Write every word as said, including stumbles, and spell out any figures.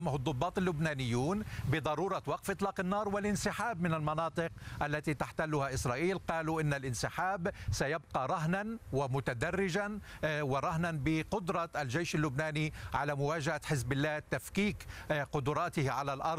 الضباط اللبنانيون بضرورة وقف إطلاق النار والانسحاب من المناطق التي تحتلها إسرائيل. قالوا إن الانسحاب سيبقى رهنا ومتدرجا ورهنا بقدرة الجيش اللبناني على مواجهة حزب الله، تفكيك قدراته على الأرض.